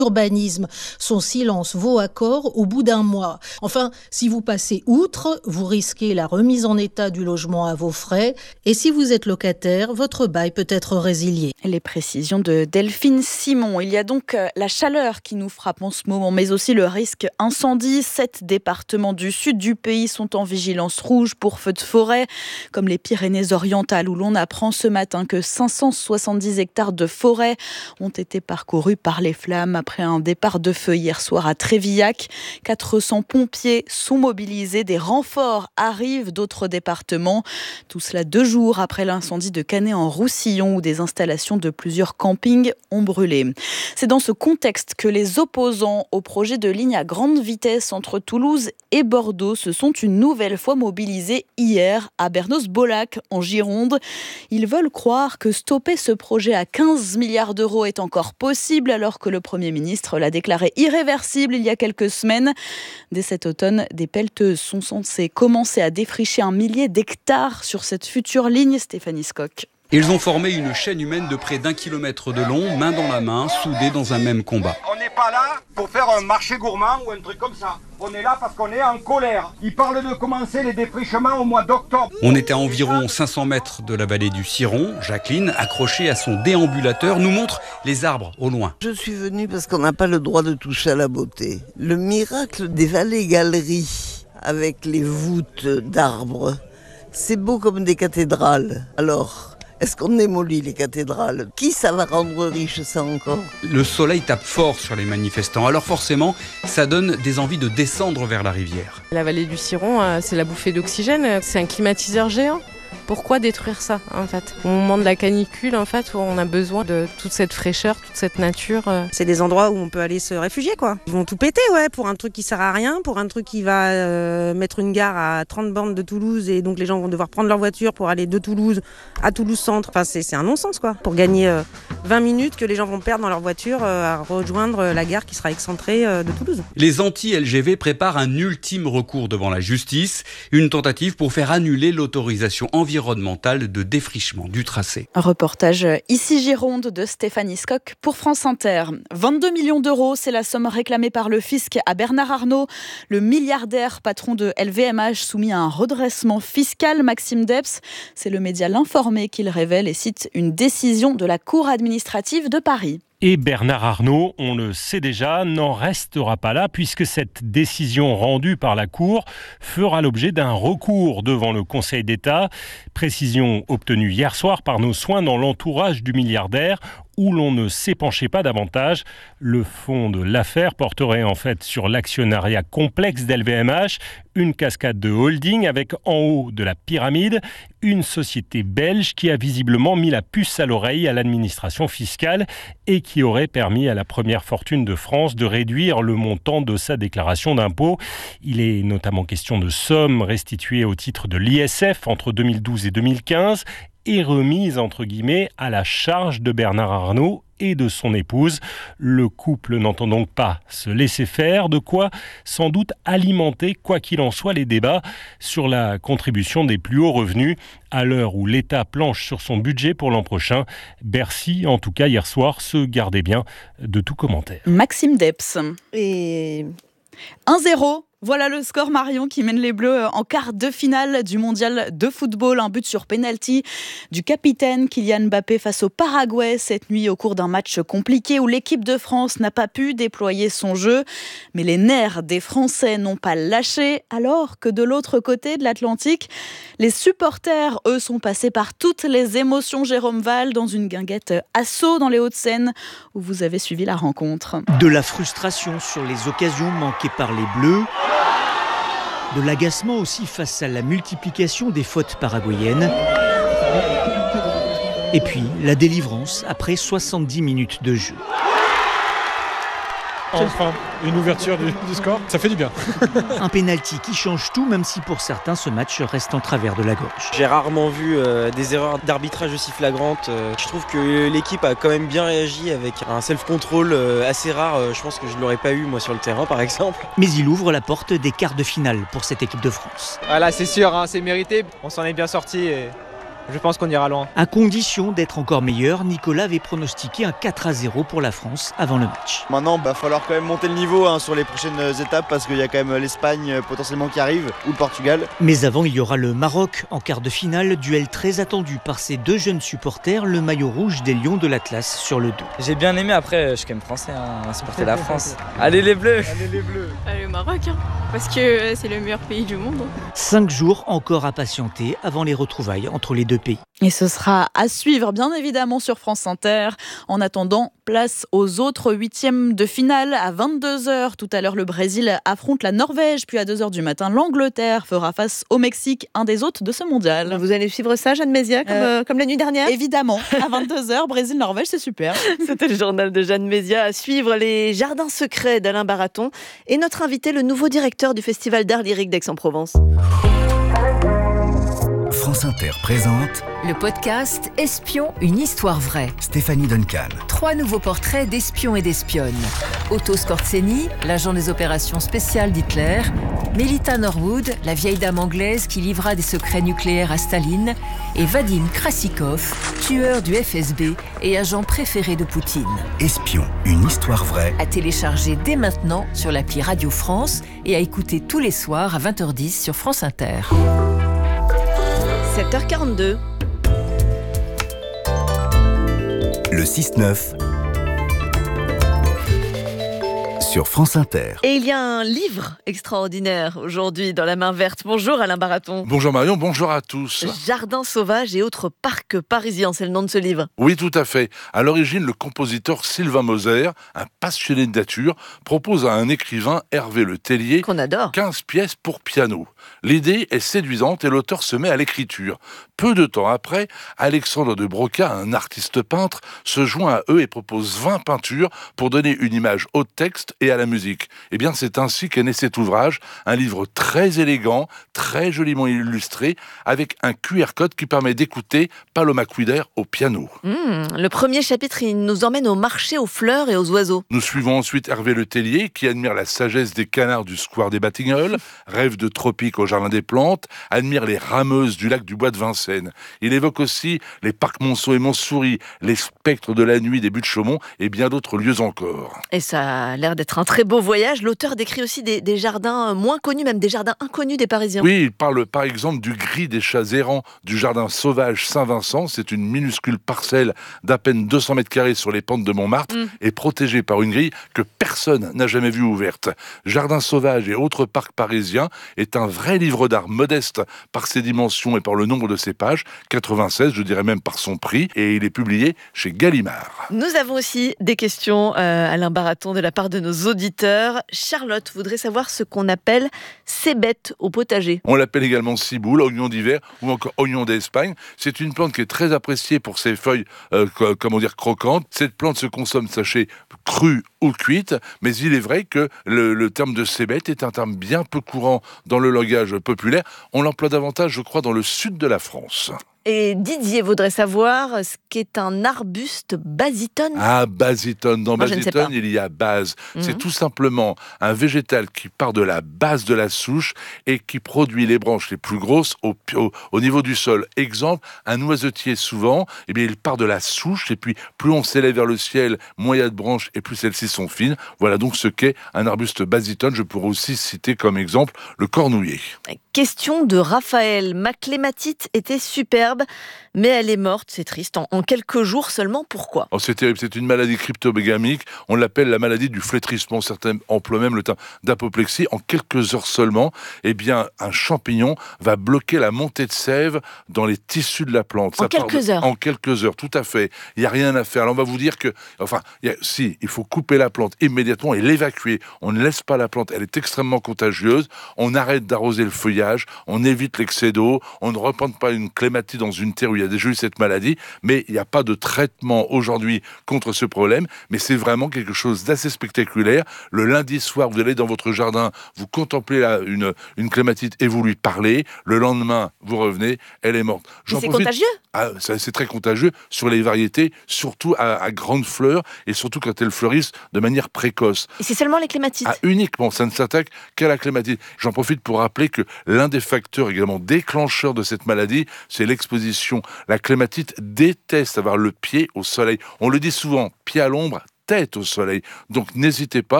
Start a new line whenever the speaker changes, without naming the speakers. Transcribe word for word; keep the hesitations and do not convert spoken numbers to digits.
Urbanisme, son silence vaut accord au bout d'un mois. Enfin, si vous passez outre, vous risquez la remise en état du logement à vos frais. Et si vous êtes locataire, votre bail peut être résilié.
Les précisions de Delphine Simon. Il y a donc la chaleur qui nous frappe en ce moment, mais aussi le risque incendie. Sept départements du sud du pays sont en vigilance rouge pour feux de forêt, comme les Pyrénées-Orientales, où l'on apprend ce matin que cinq cent soixante-dix hectares de forêt ont été parcourus par les flammes après Après un départ de feu hier soir à Trévillac. quatre cents pompiers sont mobilisés. Des renforts arrivent d'autres départements. Tout cela deux jours après l'incendie de Canet-en-Roussillon où des installations de plusieurs campings ont brûlé. C'est dans ce contexte que les opposants au projet de ligne à grande vitesse entre Toulouse et Bordeaux se sont une nouvelle fois mobilisés hier à Bernos-Bolac en Gironde. Ils veulent croire que stopper ce projet à quinze milliards d'euros est encore possible alors que le Premier ministre ministre l'a déclaré irréversible il y a quelques semaines. Dès cet automne, des pelleteuses sont censées commencer à défricher un millier d'hectares sur cette future ligne. Stéphanie Skock.
Ils ont formé une chaîne humaine de près d'un kilomètre de long, main dans la main, soudés dans un même combat.
On n'est pas là pour faire un marché gourmand ou un truc comme ça. On est là parce qu'on est en colère. Ils parlent de commencer les défrichements au mois d'octobre.
On était à environ cinq cents mètres de la vallée du Ciron. Jacqueline, accrochée à son déambulateur, nous montre les arbres au loin.
Je suis venue parce qu'on n'a pas le droit de toucher à la beauté. Le miracle des vallées-galeries avec les voûtes d'arbres, c'est beau comme des cathédrales. Alors... est-ce qu'on démolit les cathédrales ? Qui ça va rendre riche, ça encore ?
Le soleil tape fort sur les manifestants, alors forcément, ça donne des envies de descendre vers la rivière.
La vallée du Ciron, c'est la bouffée d'oxygène, c'est un climatiseur géant. Pourquoi détruire ça, en fait ? Au moment de la canicule, en fait, où on a besoin de toute cette fraîcheur, toute cette nature.
C'est des endroits où on peut aller se réfugier, quoi. Ils vont tout péter, ouais, pour un truc qui sert à rien, pour un truc qui va euh, mettre une gare à trente bornes de Toulouse, et donc les gens vont devoir prendre leur voiture pour aller de Toulouse à Toulouse-Centre. Enfin, c'est, c'est un non-sens, quoi. Pour gagner euh, vingt minutes que les gens vont perdre dans leur voiture euh, à rejoindre la gare qui sera excentrée euh, de Toulouse.
Les anti-L G V préparent un ultime recours devant la justice, une tentative pour faire annuler l'autorisation environnementale de défrichement du tracé.
Un reportage ici Gironde de Stéphanie Skock pour France Inter. vingt-deux millions d'euros, c'est la somme réclamée par le fisc à Bernard Arnault, le milliardaire patron de L V M H soumis à un redressement fiscal. Maxime Debs, c'est le média L'Informé qu'il révèle et cite une décision de la Cour administrative de Paris.
Et Bernard Arnault, on le sait déjà, n'en restera pas là puisque cette décision rendue par la Cour fera l'objet d'un recours devant le Conseil d'État. Précision obtenue hier soir par nos soins dans l'entourage du milliardaire où l'on ne s'épanchait pas davantage. Le fond de l'affaire porterait en fait sur l'actionnariat complexe d'L V M H, une cascade de holding avec en haut de la pyramide une société belge qui a visiblement mis la puce à l'oreille à l'administration fiscale et qui aurait permis à la première fortune de France de réduire le montant de sa déclaration d'impôt. Il est notamment question de sommes restituées au titre de l'I S F entre deux mille douze et deux mille quinze et remises entre guillemets à la charge de Bernard Arnault et de son épouse. Le couple n'entend donc pas se laisser faire, de quoi sans doute alimenter, quoi qu'il en soit, les débats sur la contribution des plus hauts revenus à l'heure où l'État planche sur son budget pour l'an prochain. Bercy, en tout cas hier soir, se gardait bien de tout commentaire.
Maxime Debs. Et un zéro. Voilà le score, Marion, qui mène les Bleus en quart de finale du mondial de football. Un but sur pénalty du capitaine Kylian Mbappé face au Paraguay cette nuit au cours d'un match compliqué où l'équipe de France n'a pas pu déployer son jeu. Mais les nerfs des Français n'ont pas lâché, alors que de l'autre côté de l'Atlantique, les supporters, eux, sont passés par toutes les émotions. Jérôme Val, dans une guinguette Assaut dans les Hauts-de-Seine, où vous avez suivi la rencontre.
De la frustration sur les occasions manquées par les Bleus, de l'agacement aussi face à la multiplication des fautes paraguayennes. Et puis la délivrance après soixante-dix minutes de jeu.
Enfin, une ouverture du, du score, ça fait du bien.
Un pénalty qui change tout, même si pour certains, ce match reste en travers de la gorge.
J'ai rarement vu euh, des erreurs d'arbitrage aussi flagrantes. Euh, je trouve que l'équipe a quand même bien réagi avec un self-control euh, assez rare. Euh, je pense que je ne l'aurais pas eu, moi, sur le terrain, par exemple.
Mais il ouvre la porte des quarts de finale pour cette équipe de France.
Ah là, c'est sûr, hein, c'est mérité. On s'en est bien sorti et Je pense qu'on ira loin.
À condition d'être encore meilleur, Nicolas avait pronostiqué un quatre à zéro pour la France avant le match.
Maintenant, il va falloir quand même monter le niveau hein, sur les prochaines étapes parce qu'il y a quand même l'Espagne potentiellement qui arrive ou le Portugal.
Mais avant, il y aura le Maroc en quart de finale, duel très attendu par ces deux jeunes supporters, le maillot rouge des Lions de l'Atlas sur le dos.
J'ai bien aimé, après je suis quand même français, hein, à supporter la France. Allez les Bleus.
Allez les Bleus.
Allez le Maroc, hein, parce que c'est le meilleur pays du monde.
Cinq jours encore à patienter avant les retrouvailles entre les deux pays.
Et ce sera à suivre, bien évidemment, sur France Inter. En attendant, place aux autres huitièmes de finale à vingt-deux heures. Tout à l'heure, le Brésil affronte la Norvège. Puis à deux heures du matin, l'Angleterre fera face au Mexique, un des hôtes de ce mondial.
Vous allez suivre ça, Jeanne Mézia, comme, euh, comme la nuit dernière ?
Évidemment, à vingt-deux heures, Brésil-Norvège, c'est super.
C'était le journal de Jeanne Mézia. À suivre, les jardins secrets d'Alain Baraton. Et notre invité, le nouveau directeur du Festival d'art lyrique d'Aix-en-Provence.
France Inter présente
le podcast Espion, une histoire vraie.
Stéphanie Duncan.
Trois nouveaux portraits d'espions et d'espionnes. Otto Skorzeny, l'agent des opérations spéciales d'Hitler. Melita Norwood, la vieille dame anglaise qui livra des secrets nucléaires à Staline. Et Vadim Krasikov, tueur du F S B et agent préféré de Poutine.
Espion, une histoire vraie.
À télécharger dès maintenant sur l'appli Radio France et à écouter tous les soirs à vingt heures dix sur France Inter.
sept heures quarante-deux.
Le six neuf sur France Inter.
Et il y a un livre extraordinaire aujourd'hui dans la main verte. Bonjour Alain Baraton.
Bonjour Marion, bonjour à tous.
Jardins sauvages et autres parcs parisiens, c'est le nom de ce livre.
Oui, tout à fait. À l'origine, le compositeur Sylvain Moser, un passionné de nature, propose à un écrivain, Hervé Le Tellier,
qu'on adore,
quinze pièces pour piano. L'idée est séduisante et l'auteur se met à l'écriture. Peu de temps après, Alexandre de Broca, un artiste peintre, se joint à eux et propose vingt peintures pour donner une image au texte et à la musique. Eh bien, c'est ainsi qu'est né cet ouvrage, un livre très élégant, très joliment illustré, avec un Q R code qui permet d'écouter Paloma Quider au piano.
Mmh, le premier chapitre, il nous emmène au marché aux fleurs et aux oiseaux.
Nous suivons ensuite Hervé Le Tellier, qui admire la sagesse des canards du square des Batignolles, rêve de tropiques au jardin des plantes, admire les rameuses du lac du Bois de Vincennes. Il évoque aussi les parcs Monceau et Montsouris, les spectres de la nuit des buttes Chaumont et bien d'autres lieux encore.
Et ça a l'air d'être un très beau voyage. L'auteur décrit aussi des, des jardins moins connus, même des jardins inconnus des Parisiens.
Oui, il parle par exemple du gris des chats errants du jardin sauvage Saint-Vincent. C'est une minuscule parcelle d'à peine deux cents mètres carrés sur les pentes de Montmartre mmh. et protégée par une grille que personne n'a jamais vue ouverte. Jardin sauvage et autres parcs parisiens est un vrai livre d'art modeste par ses dimensions et par le nombre de ses pages, quatre-vingt-seize, je dirais même par son prix, et il est publié chez Gallimard.
Nous avons aussi des questions, euh, Alain Baraton, de la part de nos auditeurs. Charlotte voudrait savoir ce qu'on appelle cébette au potager.
On l'appelle également ciboule, oignon d'hiver ou encore oignon d'Espagne. C'est une plante qui est très appréciée pour ses feuilles, euh, comment dire, croquantes. Cette plante se consomme, sachez, crue ou cuite, mais il est vrai que le, le terme de cébette est un terme bien peu courant dans le langage populaire. On l'emploie davantage, je crois, dans le sud de la France.
Et Didier voudrait savoir ce qu'est un arbuste basitone.
Ah, basitone. Dans basitone, il y a base. Mmh. C'est tout simplement un végétal qui part de la base de la souche et qui produit les branches les plus grosses au, au, au niveau du sol. Exemple, un noisetier, souvent, eh bien, il part de la souche et puis plus on s'élève vers le ciel, moins il y a de branches et plus celles-ci sont fines. Voilà donc ce qu'est un arbuste basitone. Je pourrais aussi citer comme exemple le cornouiller.
Question de Raphaël. Ma clématite était superbe, mais elle est morte, c'est triste, en, en quelques jours seulement. Pourquoi ?
Oh, c'est terrible, c'est une maladie cryptogamique. On l'appelle la maladie du flétrissement. Certains emploient même le terme d'apoplexie. En quelques heures seulement, eh bien, un champignon va bloquer la montée de sève dans les tissus de la plante.
En Ça quelques de... heures
En quelques heures, tout à fait. Il n'y a rien à faire. Alors, on va vous dire que, enfin, y a, si, il faut couper la plante immédiatement et l'évacuer. On ne laisse pas la plante, elle est extrêmement contagieuse. On arrête d'arroser le feuillage. On évite l'excès d'eau, on ne replante pas une clématite dans une terre où il y a déjà eu cette maladie, mais il n'y a pas de traitement aujourd'hui contre ce problème, mais c'est vraiment quelque chose d'assez spectaculaire. Le lundi soir, vous allez dans votre jardin, vous contemplez la, une, une clématite et vous lui parlez, le lendemain, vous revenez, elle est morte.
Mais c'est profite... contagieux
ah, ça, c'est très contagieux sur les variétés, surtout à, à grandes fleurs, et surtout quand elles fleurissent de manière précoce.
Et c'est seulement les clématites ?
Ah, uniquement, ça ne s'attaque qu'à la clématite. J'en profite pour rappeler que L'un des facteurs également déclencheurs de cette maladie, c'est l'exposition. La clématite déteste avoir le pied au soleil. On le dit souvent, pied à l'ombre, tête au soleil. Donc n'hésitez pas.